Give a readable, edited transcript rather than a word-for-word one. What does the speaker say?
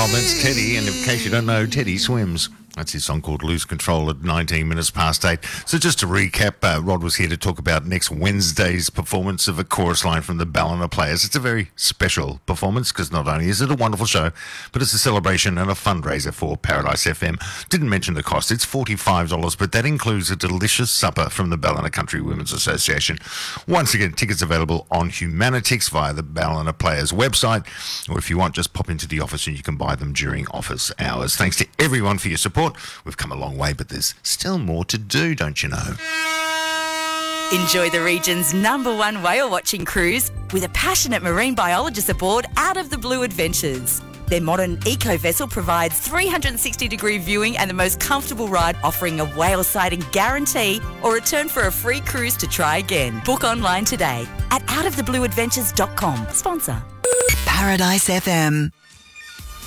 That's Teddy, and in case you don't know, Teddy swims. That's his song called Lose Control at 19 minutes past 8. So just to recap, Rod was here to talk about next Wednesday's performance of a chorus line from the Ballina Players. It's a very special performance because not only is it a wonderful show, but it's a celebration and a fundraiser for Paradise FM. Didn't mention the cost. It's $45, but that includes a delicious supper from the Ballina Country Women's Association. Once again, tickets available on Humanitix via the Ballina Players website, or if you want, just pop into the office and you can buy them during office hours. Thanks to everyone for your support. We've come a long way, but there's still more to do, don't you know? Enjoy the region's #1 whale watching cruise with a passionate marine biologist aboard Out of the Blue Adventures. Their modern eco-vessel provides 360-degree viewing and the most comfortable ride, offering a whale sighting guarantee or return for a free cruise to try again. Book online today at outoftheblueadventures.com. Sponsor. Paradise FM.